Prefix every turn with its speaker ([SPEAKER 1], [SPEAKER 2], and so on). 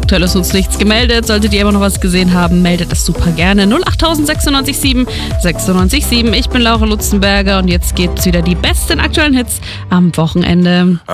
[SPEAKER 1] aktuell ist uns nichts gemeldet. Solltet ihr immer noch was gesehen haben, meldet es super gerne. 08000 96 7. Ich bin Laura Lutzenberger und jetzt gibt's wieder die besten aktuellen Hits am Wochenende.